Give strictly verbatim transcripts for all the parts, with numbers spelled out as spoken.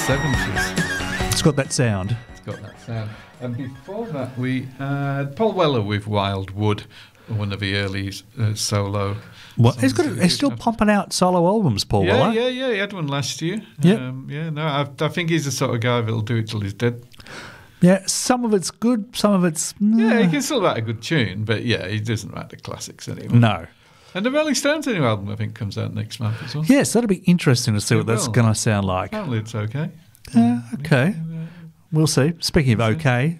seventies. It's got that sound. It's got that sound. And before that, we had Paul Weller with Wild Wood, one of the early uh, solo. Well, he's got. A, he's still pumping out solo albums, Paul yeah, Weller. Yeah, yeah, He had one last year. Yeah, um, yeah. No, I, I think he's the sort of guy that'll do it till he's dead. Yeah, some of it's good, some of it's yeah. He nah. can still write a good tune, but yeah, he doesn't write the classics anymore. No. And the Rolling Stones new album, I think, comes out next month as well. Yes, that'll be interesting to see It what that's will. going to sound like. Apparently, it's okay. Uh, okay, we'll see. Speaking of okay,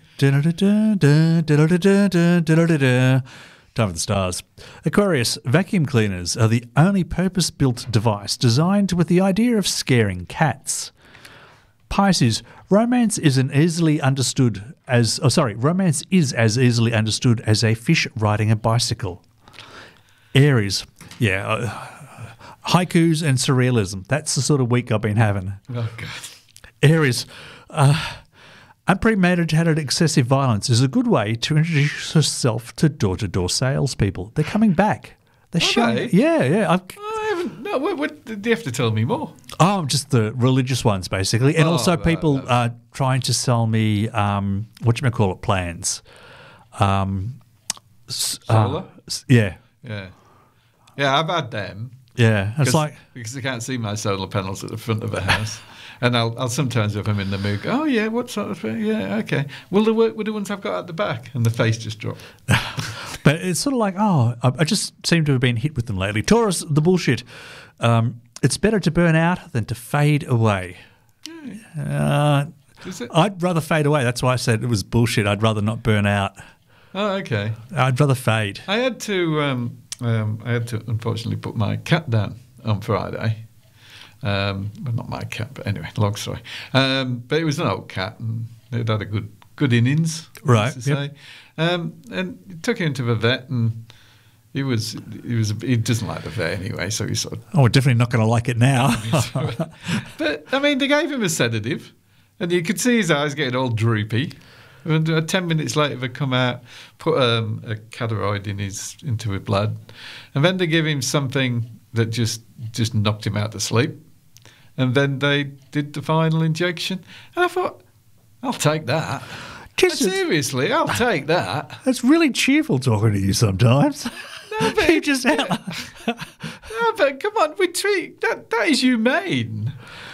da-da-da-da-da-da-da-da-da-da-da. Time for the stars. Aquarius, vacuum cleaners are the only purpose-built device designed with the idea of scaring cats. Pisces, romance is an easily understood as oh sorry, romance is as easily understood as a fish riding a bicycle. Aries, yeah, uh, haikus and surrealism. That's the sort of week I've been having. Oh God. Aries, uh, unpremeditated excessive violence is a good way to introduce yourself to door-to-door salespeople. They're coming back. They're Are showing. they? Yeah, yeah. I've, I haven't. No, what, what, do you have to tell me more? oh, just the religious ones, basically, and Oh, also right, people right. uh, trying to sell me um, what you may call it plans. Um, s- uh, Solar? s- yeah, Yeah. Yeah, I've had them. yeah. It's Cause, like because I can't see my solar panels at the front of the house. And I'll, I'll sometimes, if I'm in the mood, go, oh, yeah, what sort of thing? Yeah, okay. Will they work with the ones I've got at the back? And the face just dropped. But it's sort of like, oh, I, I just seem to have been hit with them lately. Taurus, the bullshit. Um, it's better to burn out than to fade away. Uh, Is it? I'd rather fade away. That's why I said it was bullshit. I'd rather not burn out. Oh, okay. I'd rather fade. I had to, um, um, I had to unfortunately put my cat down on Friday. Um, well, not my cat, but anyway, long story. Um, but it was an old cat, and it had a good good innings, Right, To yep. say. Um, and took him to the vet, and he was he was he doesn't like the vet anyway, so he sort of. Oh, we're definitely not going to like it now. But I mean, they gave him a sedative, and you could see his eyes getting all droopy. And uh, ten minutes later, they come out, put um, a cadaroid in his into his blood, and then they give him something that just just knocked him out to sleep. And then they did the final injection, and I thought, I'll take that. Just- Seriously, I'll take that. It's really cheerful talking to you sometimes. No, but, you just out. no, but come on, we treat that. That is humane.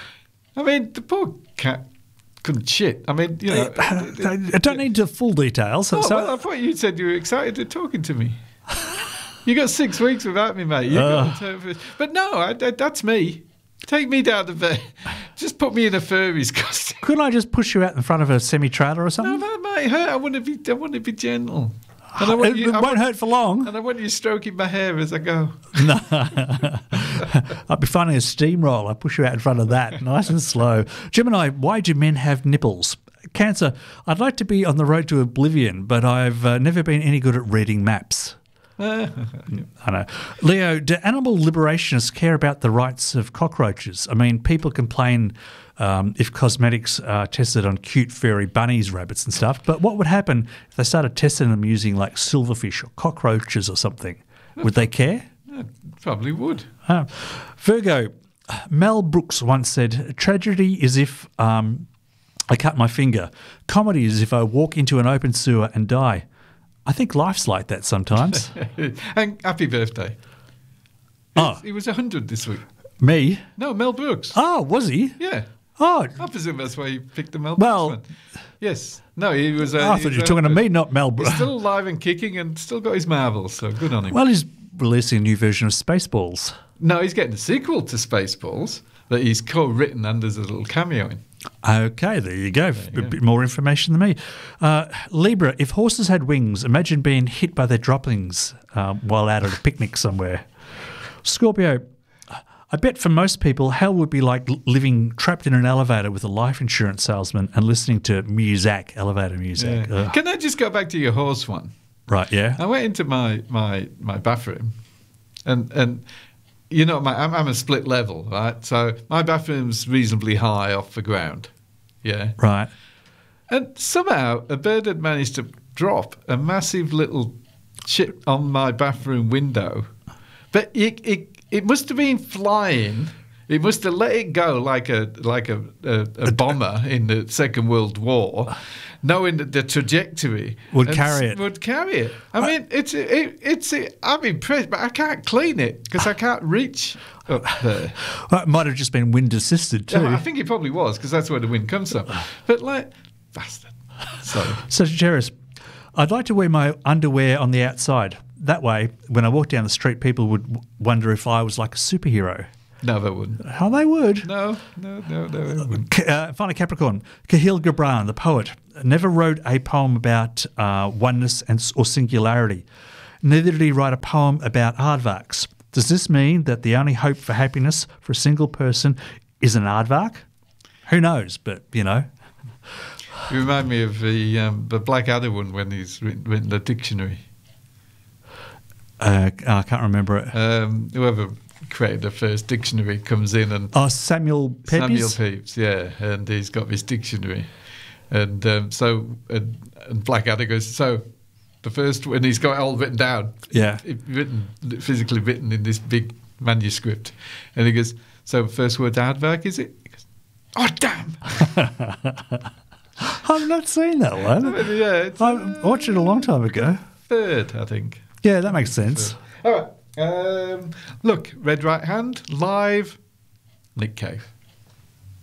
I mean, the poor cat couldn't shit. I mean, you know. I don't need the full details. Oh, so, well, I thought you said you were excited to talking to me. You got six weeks without me, mate. You got to turn for- but no, I, I, that's me. Take me down to the. Just put me in a furry's costume. couldn't I just push you out in front of a semi-trailer or No, something? that might hurt. I want to be. I want to be gentle. And I it want you, it I won't want, hurt for long. And I want you stroking my hair as I go. No. I'd be finding a steamroll. I push you out in front of that, nice and slow. Gemini, why do men have nipples? Cancer, I'd like to be on the road to oblivion, but I've uh, never been any good at reading maps. I know. Leo, do animal liberationists care about the rights of cockroaches? I mean, people complain um, if cosmetics are tested on cute furry bunnies, rabbits and stuff, but what would happen if they started testing them using like silverfish or cockroaches or something? Would they care? I probably would. Ah. Virgo, Mel Brooks once said, tragedy is if um, I cut my finger. Comedy is if I walk into an open sewer and die. I think life's like that sometimes. And happy birthday. Oh. He was one hundred this week. Me? No, Mel Brooks. Oh, was he? Yeah. Oh, I presume that's why you picked the Mel Well- Brooks one. Yes. No, he was. Uh, I he thought was you were talking to one hundred. me, not Mel He's Brooks. still alive and kicking and still got his marbles, so good on him. Well, he's releasing a new version of Spaceballs. no, he's getting a sequel to Spaceballs that he's co-written and there's a little cameo in. Okay, there you go. A bit more information than me. Uh, Libra, if horses had wings, imagine being hit by their droppings um, while out at a picnic somewhere. Scorpio, I bet for most people, hell would be like l- living trapped in an elevator with a life insurance salesman and listening to music, elevator music. Yeah. Ugh. Can I just go back to your horse one? Right, yeah. I went into my my, my bathroom, and and you know my I'm, I'm a split level, right? So my bathroom's reasonably high off the ground, yeah. Right. And somehow a bird had managed to drop a massive little chip on my bathroom window, but it it it must have been flying. He must have let it go like a like a, a, a bomber in the Second World War, knowing that the trajectory Would and carry s- it. Would carry it. I mean, it's it, it's it, I'm impressed, but I can't clean it because I can't reach up there. Well, it might have just been wind assisted too. Yeah, I think it probably was because that's where the wind comes from. But like, bastard. So So, Sagittarius, I'd like to wear my underwear on the outside. That way, when I walk down the street, people would w- wonder if I was like a superhero. no, they wouldn't. How they would. No, no, no, no, they wouldn't. K- Uh, finally, Capricorn. Khalil Gibran, the poet, never wrote a poem about uh, oneness and or singularity. Neither did he write a poem about aardvarks. Does this mean that the only hope for happiness for a single person is an aardvark? Who knows? But you know, You remind me of the um, the Blackadder one when he's written, written the dictionary. uh, I can't remember it. Um, whoever created the first dictionary comes in and Oh, Samuel Pepys. Samuel Pepys, yeah, and he's got this dictionary, and um, so and, and Blackadder goes so. The first when he's got it all written down, Yeah. it, written physically written in this big manuscript, and he goes, "So first word aardvark is it?" He goes, "Oh damn!" I've not seen that one. yeah, it's, I watched it a long time ago. third, I think. Yeah, that makes sense. All right. Um, look, Red Right Hand live. Nick Cave.